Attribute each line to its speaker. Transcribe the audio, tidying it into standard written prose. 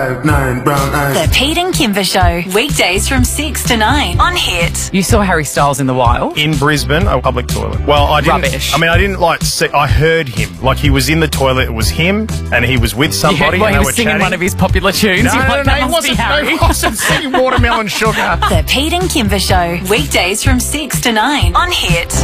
Speaker 1: 9 brown eyes.
Speaker 2: The Pete and Kimber Show, weekdays from 6 to 9 on Hit.
Speaker 3: You saw Harry Styles in the wild?
Speaker 4: In Brisbane, a public toilet. Well, I didn't.
Speaker 3: Rubbish.
Speaker 4: I mean, I didn't like see. I heard him. Like, he was in the toilet. It was him, and he was with somebody.
Speaker 3: Yeah, well,
Speaker 4: and
Speaker 3: he
Speaker 4: they
Speaker 3: was
Speaker 4: were
Speaker 3: singing
Speaker 4: chatting.
Speaker 3: one of his popular tunes.
Speaker 4: No,
Speaker 3: You're like, that
Speaker 4: he
Speaker 3: must be
Speaker 4: wasn't.
Speaker 3: Harry.
Speaker 4: He wasn't singing Watermelon Sugar.
Speaker 2: The Pete and Kimber Show, weekdays from 6 to 9 on Hit.